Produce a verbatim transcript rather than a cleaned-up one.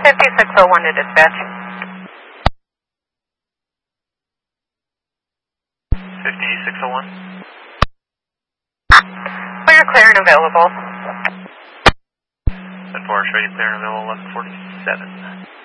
fifty-six oh one to dispatch. fifty-six oh one. Clear, clear and available. ten four, show you clear and available eleven forty-seven.